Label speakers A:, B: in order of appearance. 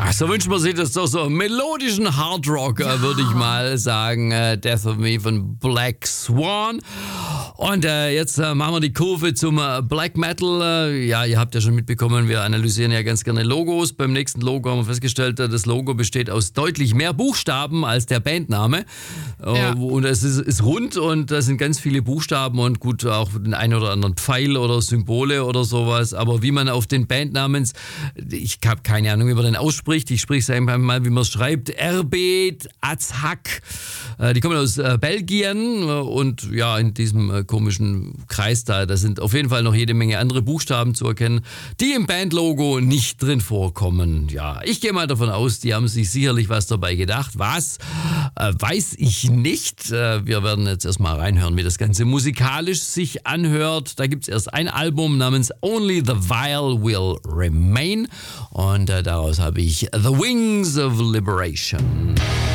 A: So wünscht man sich das doch so melodischen Hardrock, würde ich mal sagen. Death of Me von Black Swan. Und jetzt machen wir die Kurve zum Black Metal. Ja, ihr habt ja schon mitbekommen, wir analysieren ja ganz gerne Logos. Beim nächsten Logo haben wir festgestellt, das Logo besteht aus deutlich mehr Buchstaben als der Bandname.
B: Ja.
A: Und es ist rund und da sind ganz viele Buchstaben und gut auch den einen oder anderen Pfeil oder Symbole oder sowas. Aber wie man auf den Bandnamens, ich habe keine Ahnung, wie man den ausspricht. Ich spreche es einfach mal, wie man es schreibt. Erbet Azhak. Die kommen aus Belgien und ja, in diesem komischen Kreis da sind auf jeden Fall noch jede Menge andere Buchstaben zu erkennen, die im Bandlogo nicht drin vorkommen. Ja, ich gehe mal davon aus, die haben sich sicherlich was dabei gedacht. Was? Weiß ich nicht. Wir werden jetzt erstmal reinhören, wie das Ganze musikalisch sich anhört. Da gibt es erst ein Album namens Only the Vile Will Remain und daraus habe ich The Wings of Liberation.